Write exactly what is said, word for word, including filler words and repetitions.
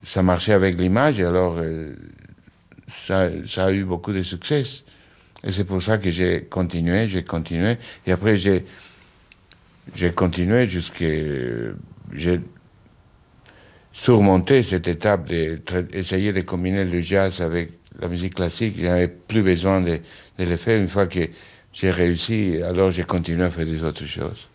ça marchait avec l'image, et alors euh, ça, ça a eu beaucoup de succès. Et c'est pour ça que j'ai continué, j'ai continué. Et après, j'ai, j'ai continué jusqu'à... J'ai surmonté cette étape d'essayer de combiner le jazz avec la musique classique. Il n'y avait plus besoin de, de le faire. Une fois que j'ai réussi, alors j'ai continué à faire des autres choses.